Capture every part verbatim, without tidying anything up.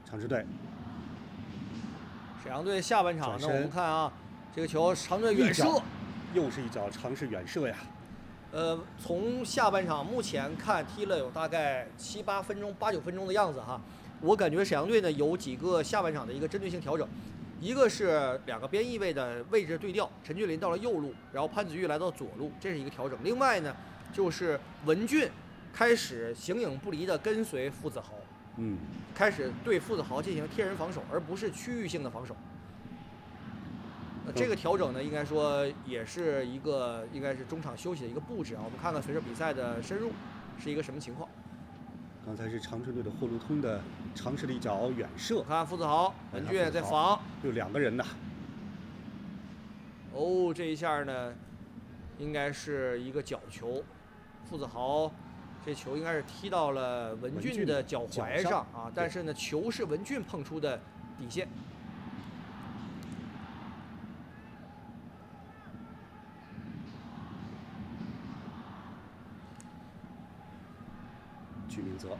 长治队。 沈阳队下半场呢，我们看啊，这个球长治队远射， 又是一脚尝试远射呀。 呃，从下半场目前看踢了有大概七八分钟、八九分钟的样子哈。我感觉沈阳队呢有几个下半场的一个针对性调整，一个是两个边翼位的位置对调，陈俊霖到了右路，然后潘子玉来到左路，这是一个调整。另外呢，就是文俊开始形影不离的跟随傅子豪。 嗯， 开始对傅子豪进行贴人防守，而不是区域性的防守。呃，这个调整呢，应该说也是一个应该是中场休息的一个布置啊。我们看看随着比赛的深入是一个什么情况。 刚才是长春队的霍路通的尝试了一脚远射， 看傅子豪，文俊在防， 有两个人呢。 哦，这一下呢，应该是一个角球，傅子豪。这球应该是踢到了文俊的脚踝上啊，但是呢，球是文俊碰出的底线。 曲明泽，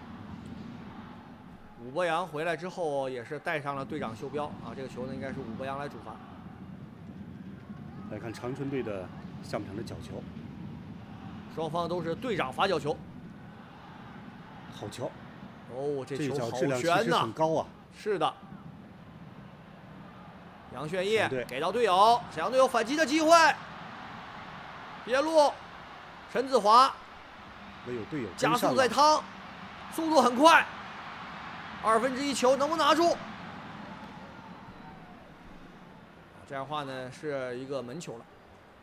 武博洋回来之后也是带上了队长袖标啊，这个球呢应该是武博洋来主罚。 来看长春队的下半场的角球。 双方都是队长罚角球， 好球！ 哦，这球好这质悬呐， 很高啊！ 是的，杨炫业给到队友，沈阳队有反击的机会。边路，陈子华， 唯有队友加速在趟，速度很快，二分之一球能不能拿住？这样的话呢，是一个门球了。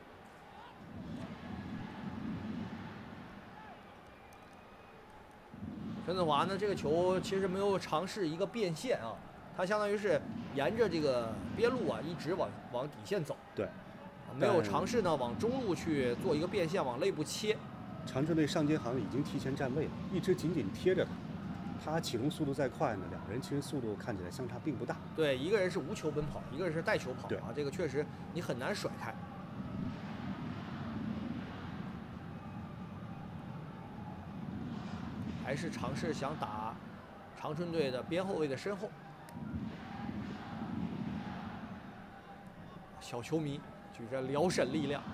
陈子华呢，这个球其实没有尝试一个变线啊，他相当于是沿着这个边路啊，一直往往底线走。 对， 没有尝试呢往中路去做一个变线，往内部切。 长春队上街好像已经提前站位了，一直紧紧贴着他。他启动速度再快呢，两个人其实速度看起来相差并不大。 对，一个人是无球奔跑，一个人是带球跑啊，这个确实你很难甩开。还是尝试想打长春队的边后卫的身后。小球迷举着辽沈力量。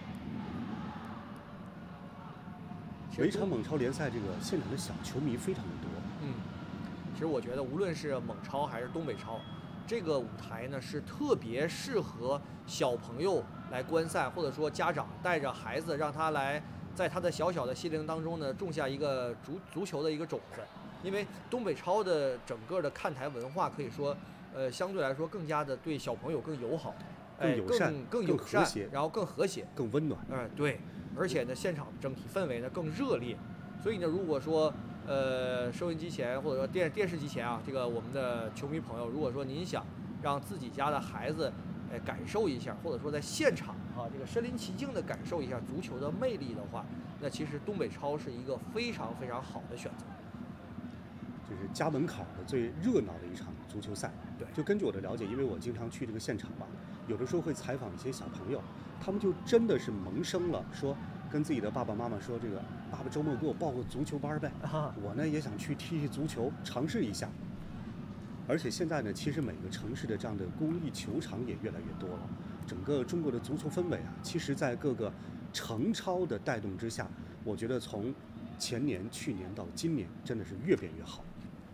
每场蒙超联赛这个现场的小球迷非常的多。 嗯，其实我觉得无论是蒙超还是东北超，这个舞台呢是特别适合小朋友来观赛，或者说家长带着孩子让他来。在他的小小的心灵当中呢，种下一个足足球的一个种子，因为东北超的整个的看台文化可以说，呃，相对来说更加的对小朋友更友好， 更友善， 更更友善，然后更和谐， 更温暖。 嗯、呃，对，而且呢，现场整体氛围呢更热烈，所以呢，如果说呃收音机前或者说电电视机前啊，这个我们的球迷朋友，如果说您想让自己家的孩子，哎，感受一下，或者说在现场啊，这个身临其境的感受一下足球的魅力的话，那其实东北超是一个非常非常好的选择。 这是家门口的最热闹的一场足球赛。 对， 就根据我的了解，因为我经常去这个现场嘛，有的时候会采访一些小朋友，他们就真的是萌生了说，跟自己的爸爸妈妈说，这个爸爸周末给我报个足球班呗，啊、我呢也想去踢踢足球，尝试一下。而且现在呢，其实每个城市的这样的公益球场也越来越多了。整个中国的足球氛围啊，其实在各个城超的带动之下，我觉得从前年、去年到今年，真的是越变越好。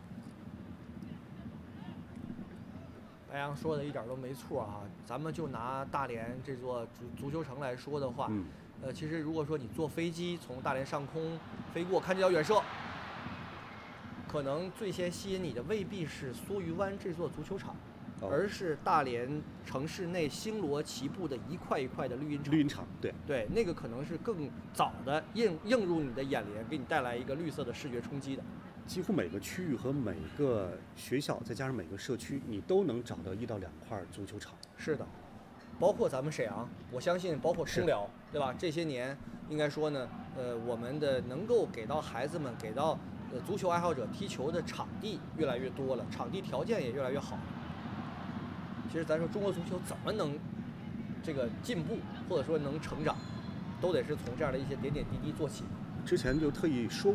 白杨说的一点都没错啊，咱们就拿大连这座足足球城来说的话， 嗯， 呃，其实如果说你坐飞机从大连上空飞过，看这脚远射。可能最先吸引你的未必是梭鱼湾这座足球场，哦、而是大连城市内星罗棋布的一块一块的绿茵场。 绿茵场，对对，那个可能是更早的映映入你的眼帘，给你带来一个绿色的视觉冲击的。 几乎每个区域和每个学校，再加上每个社区，你都能找到一到两块足球场。 是的，包括咱们沈阳，我相信包括通辽，对吧？这些年应该说呢，呃，我们的能够给到孩子们，给到。呃，足球爱好者踢球的场地越来越多了，场地条件也越来越好。其实咱说中国足球怎么能这个进步，或者说能成长，都得是从这样的一些点点滴滴做起。 之前就特意说